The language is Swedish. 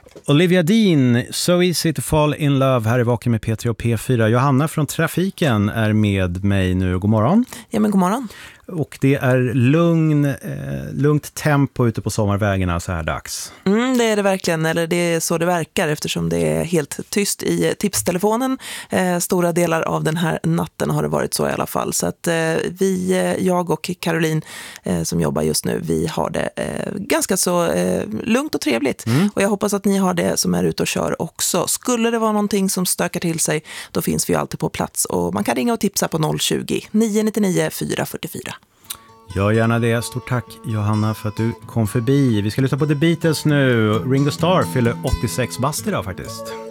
Olivia Dean, So Easy to Fall in Love, här är Vaken med P3 och P4. Johanna från Trafiken är med mig nu. God morgon. Ja, men god morgon. Och det är lugnt tempo ute på sommarvägarna så här dags. Det är det verkligen, eller det är så det verkar eftersom det är helt tyst i tipstelefonen. Stora delar av den här natten har det varit så i alla fall. Så att jag och Caroline som jobbar just nu, vi har det ganska så lugnt och trevligt. Och jag hoppas att ni har det som är ute och kör också. Skulle det vara någonting som stökar till sig, då finns vi alltid på plats. Och man kan ringa och tipsa på 020-999 444. Gör gärna det. Stort tack Johanna för att du kom förbi. Vi ska lyssna på The Beatles nu. Ringo Starr fyller 86 bast idag faktiskt.